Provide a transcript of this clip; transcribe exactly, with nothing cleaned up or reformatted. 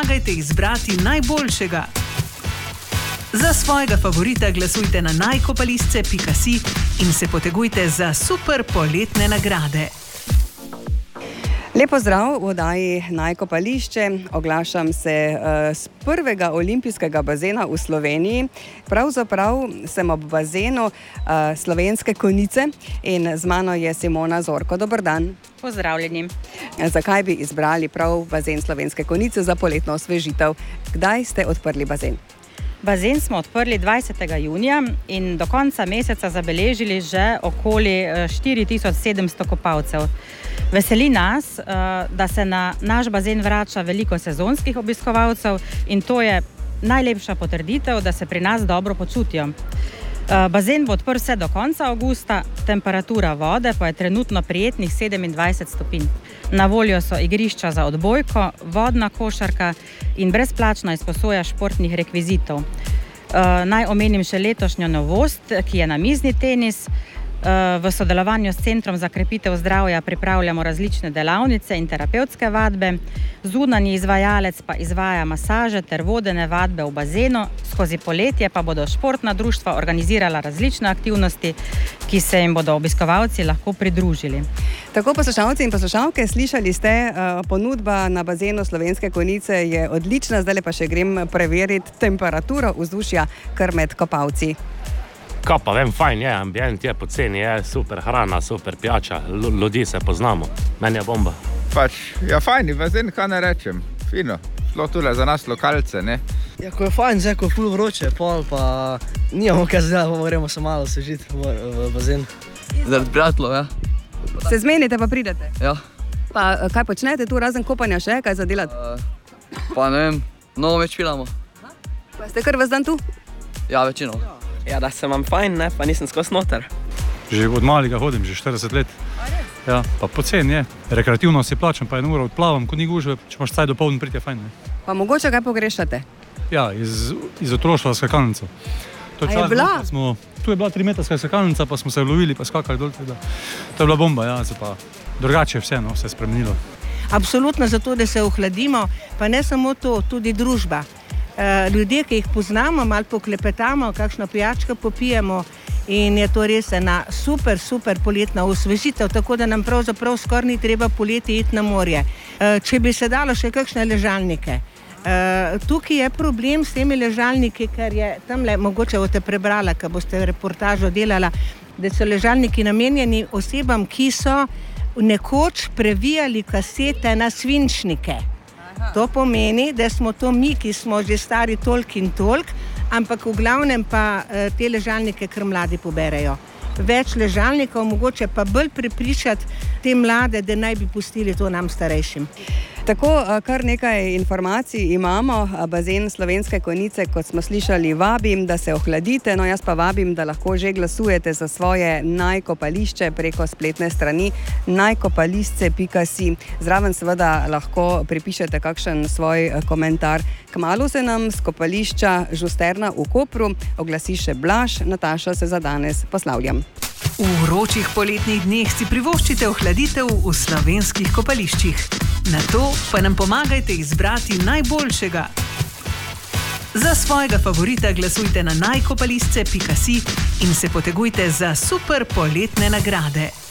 pomagajte izbrati najboljšega. Za svojega favorita glasujte na najkopališče pika si in se potegujte za super poletne nagrade. Lepo zdrav v oddaji Najkopališče. Oglašam se uh, z prvega olimpijskega bazena v Sloveniji. Pravzaprav sem ob bazenu uh, Slovenske Konjice in z mano je Simona Zorko. Dober dan. Pozdravljeni. Zakaj bi izbrali prav bazen Slovenske Konjice za poletno osvežitev? Kdaj ste odprli bazen? Bazen smo odprli dvajsetega junija in do konca meseca zabeležili že okoli štiri tisoč sedemsto kopalcev. Veseli nas, da se na naš bazen vrača veliko sezonskih obiskovalcev in to je najlepša potrditev, da se pri nas dobro počutijo. Bazen bo odprl vse do konca avgusta, temperatura vode pa je trenutno prijetnih sedemindvajset stopinj. Na voljo so igrišča za odbojko, vodna košarka in brezplačna izposoja športnih rekvizitov. Naj omenim še letošnjo novost, ki je namizni tenis. V sodelovanju s Centrom za krepitev zdravja pripravljamo različne delavnice in terapevtske vadbe. Zunanji izvajalec pa izvaja masaže ter vodene vadbe v bazenu. Skozi poletje pa bodo športna društva organizirala različne aktivnosti, ki se jim bodo obiskovalci lahko pridružili. Tako, poslušalci in poslušalke, slišali ste, ponudba na bazenu Slovenske Konjice je odlična, zdaj pa še grem preveriti temperaturo vzdušja kar med kopalci. Kaj pa vem, fajn je, ambient je poceni, je super hrana, super pijača, ljudi se poznamo, meni je bomba. Pač, ja fajn, bazen, kaj ne rečem, fino, šlo tule za nas lokalce, ne? Ja, ko je fajn, zdaj, ko je ful vroče, pol pa nijamo kaj zdaj, pa moramo se malo osvežiti v bazen. Zaradi prijateljev, ja. Se zmenite pa pridete? Ja. Pa kaj počnete tu razen kopanja še, kaj za delati? Uh, pa ne vem, novo več pilamo. Pa ste kar ves dan tu? Ja, večino. Ja, da se vam fajn, ne, pa nisem skos noter. Že od malega hodim, že štirideset let. Ja, pa poceni je. Rekreativno si plačam, pa eno uro odplavam, ko ni gužve, če imaš caj dopoldan, priti je fajn, ne. Pa mogoče kaj pogrešate? Ja, iz, iz otroštva skakalnico. A je bila? Smo, tu je bila tri metrska skakalnica, pa smo se vlovili, pa skakali dol. Da. To je bila bomba, ja, se pa drugače vse, no, se je spremenilo. Absolutno zato, da se ohladimo, pa ne samo to, tudi družba. Ljudje, ki jih poznamo, malo poklepetamo, kakšno pijačko popijemo in je to res ena super, super poletna osvežitev, tako da nam pravzaprav skoraj ni treba poleti iti na morje. Če bi se dalo še kakšne ležalnike. Tukaj je problem s temi ležalniki, ker je tamle, mogoče boste prebrala, ko boste reportažo delala, da so ležalniki namenjeni osebam, ki so nekoč previjali kasete na svinčnike. To pomeni, da smo to mi, ki smo že stari tolk in tolk, ampak v glavnem pa te ležalnike kar mladi poberejo. Več ležalnikov, mogoče pa bolj prepričati te mlade, da naj bi pustili to nam starejšim. Tako, kar nekaj informacij imamo. Bazen Slovenske Konjice, kot smo slišali, vabim, da se ohladite. No, jaz pa vabim, da lahko že glasujete za svoje najkopališče preko spletne strani najkopališče pika si. Zraven seveda lahko pripišete kakšen svoj komentar. Kmalu se nam z kopališča Žusterna v Kopru oglasi še Blaž. Nataša, se za danes poslavljam. V vročih poletnih dneh si privoščite ohladitev v slovenskih kopališčih. Na to pa nam pomagajte izbrati najboljšega. Za svojega favorita glasujte na najkopališče pika si in se potegujte za super poletne nagrade.